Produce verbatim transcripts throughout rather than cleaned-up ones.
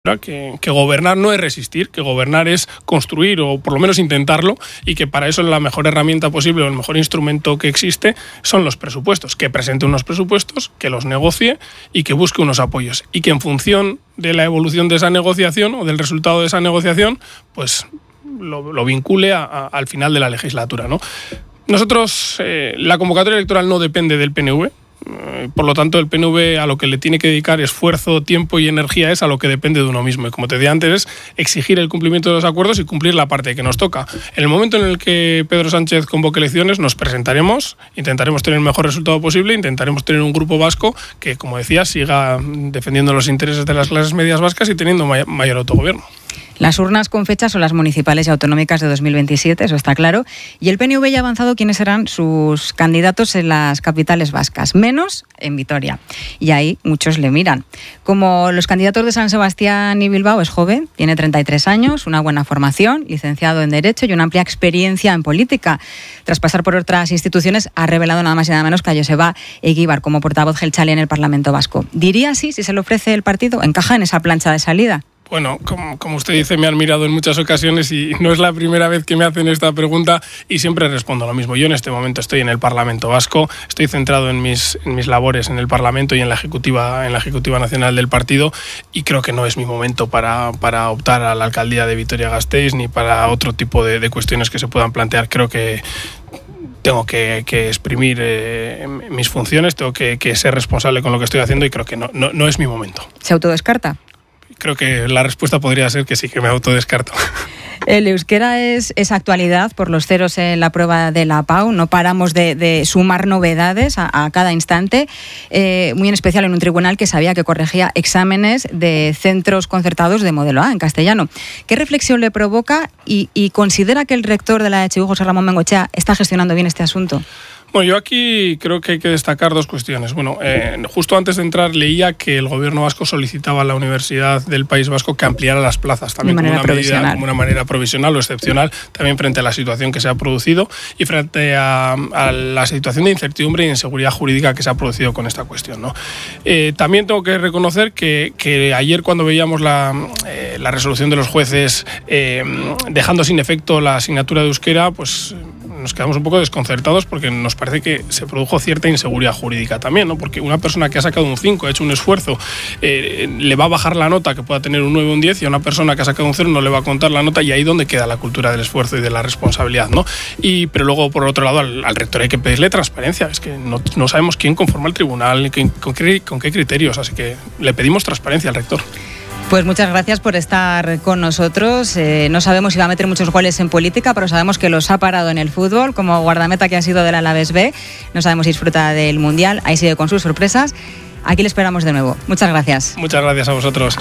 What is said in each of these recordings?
Que, que gobernar no es resistir, que gobernar es construir o por lo menos intentarlo, y que para eso la mejor herramienta posible o el mejor instrumento que existe son los presupuestos, que presente unos presupuestos, que los negocie y que busque unos apoyos, y que en función de la evolución de esa negociación o del resultado de esa negociación pues lo, lo vincule a, a, al final de la legislatura, ¿no? Nosotros, eh, la convocatoria electoral no depende del P N V. Por lo tanto, el P N V a lo que le tiene que dedicar esfuerzo, tiempo y energía es a lo que depende de uno mismo. Y como te decía antes, es exigir el cumplimiento de los acuerdos y cumplir la parte que nos toca. En el momento en el que Pedro Sánchez convoque elecciones, nos presentaremos, intentaremos tener el mejor resultado posible, intentaremos tener un grupo vasco que, como decía, siga defendiendo los intereses de las clases medias vascas y teniendo may- mayor autogobierno. Las urnas con fecha son las municipales y autonómicas de dos mil veintisiete, eso está claro. Y el P N V ya ha avanzado quiénes serán sus candidatos en las capitales vascas, menos en Vitoria. Y ahí muchos le miran. Como los candidatos de San Sebastián y Bilbao, es joven, tiene treinta y tres años, una buena formación, licenciado en Derecho y una amplia experiencia en política. Tras pasar por otras instituciones, ha revelado nada más y nada menos que a Joseba Eguíbar como portavoz jeltzale en el Parlamento Vasco. ¿Diría así, si se le ofrece el partido? ¿Encaja en esa plancha de salida? Bueno, como, como usted dice, me han mirado en muchas ocasiones y no es la primera vez que me hacen esta pregunta y siempre respondo lo mismo. Yo en este momento estoy en el Parlamento Vasco, estoy centrado en mis, en mis labores en el Parlamento y en la Ejecutiva, en la Ejecutiva Nacional del partido, y creo que no es mi momento para, para optar a la alcaldía de Vitoria-Gasteiz ni para otro tipo de, de cuestiones que se puedan plantear. Creo que tengo que, que exprimir eh, mis funciones, tengo que, que ser responsable con lo que estoy haciendo y creo que no, no, no es mi momento. ¿Se autodescarta? Creo que la respuesta podría ser que sí, que me autodescarto. El euskera es, es actualidad por los ceros en la prueba de la P A U. No paramos de, de sumar novedades a, a cada instante, eh, muy en especial en un tribunal que sabía que corregía exámenes de centros concertados de modelo A en castellano. ¿Qué reflexión le provoca y, y considera que el rector de la E H U, José Ramón Bengoechea, está gestionando bien este asunto? Bueno, yo aquí creo que hay que destacar dos cuestiones. Bueno, eh, justo antes de entrar leía que el gobierno vasco solicitaba a la Universidad del País Vasco que ampliara las plazas, también como una, medida, como una manera provisional o excepcional, también frente a la situación que se ha producido y frente a, a la situación de incertidumbre e inseguridad jurídica que se ha producido con esta cuestión, ¿no? Eh, también tengo que reconocer que, que ayer cuando veíamos la, eh, la resolución de los jueces eh, dejando sin efecto la asignatura de euskera, pues nos quedamos un poco desconcertados porque nos parece que se produjo cierta inseguridad jurídica también, ¿no? Porque una persona que ha sacado un cinco, ha hecho un esfuerzo, eh, le va a bajar la nota que pueda tener un nueve o un diez, y a una persona que ha sacado un cero no le va a contar la nota, y ahí donde queda la cultura del esfuerzo y de la responsabilidad, ¿no? Y, pero luego, por otro lado, al, al rector hay que pedirle transparencia. Es que no, no sabemos quién conforma el tribunal, con, con, qué, con qué criterios, así que le pedimos transparencia al rector. Pues muchas gracias por estar con nosotros. Eh, no sabemos si va a meter muchos goles en política, pero sabemos que los ha parado en el fútbol, como guardameta que ha sido del Alavés B. No sabemos si disfruta del Mundial, ahí sigue con sus sorpresas. Aquí le esperamos de nuevo. Muchas gracias. Muchas gracias a vosotros.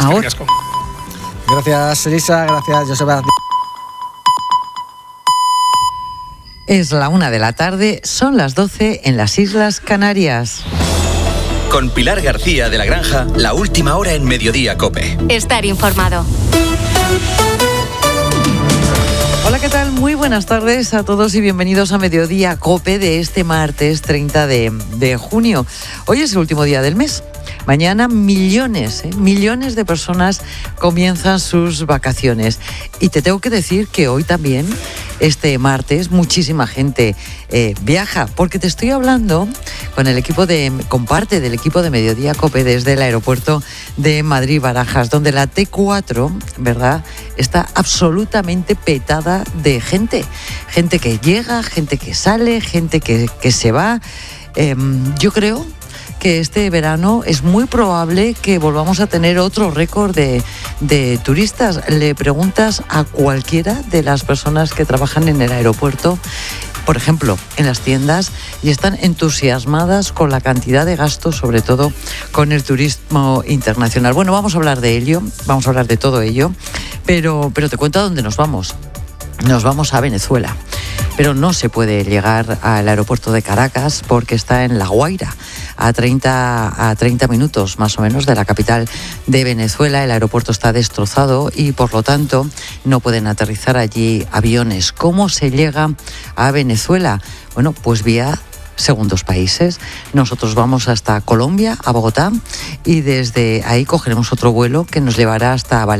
Gracias, Elisa. Gracias, Joseba. Es la una de la tarde, son las doce en las Islas Canarias. Con Pilar García de la Granja, la última hora en Mediodía COPE. Estar informado. Hola, ¿qué tal? Muy buenas tardes a todos y bienvenidos a Mediodía COPE de este martes treinta de junio. Hoy es el último día del mes. Mañana millones, ¿eh? millones de personas comienzan sus vacaciones. Y te tengo que decir que hoy también, este martes, muchísima gente eh, viaja, porque te estoy hablando con el equipo de, con parte del equipo de Mediodía COPE desde el aeropuerto de Madrid-Barajas, donde la T cuatro, ¿verdad?, está absolutamente petada de gente. Gente que llega, gente que sale, gente que, que se va. Eh, yo creo que este verano es muy probable que volvamos a tener otro récord de, de turistas. Le preguntas a cualquiera de las personas que trabajan en el aeropuerto, por ejemplo, en las tiendas, y están entusiasmadas con la cantidad de gastos, sobre todo con el turismo internacional. Bueno, vamos a hablar de ello, vamos a hablar de todo ello, pero, pero te cuento a dónde nos vamos. Nos vamos a Venezuela, pero no se puede llegar al aeropuerto de Caracas porque está en La Guaira, a treinta, a treinta minutos más o menos de la capital de Venezuela. El aeropuerto está destrozado y por lo tanto no pueden aterrizar allí aviones. ¿Cómo se llega a Venezuela? Bueno, pues vía segundos países. Nosotros vamos hasta Colombia, a Bogotá, y desde ahí cogeremos otro vuelo que nos llevará hasta Valencia.